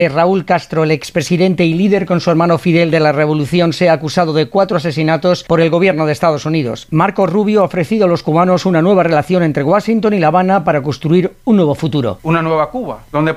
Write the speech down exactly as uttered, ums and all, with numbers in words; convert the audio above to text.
Raúl Castro, el expresidente y líder con su hermano Fidel de la revolución, sea acusado de cuatro asesinatos por el gobierno de Estados Unidos. Marco Rubio ha ofrecido a los cubanos una nueva relación entre Washington y La Habana para construir un nuevo futuro. Una nueva Cuba, donde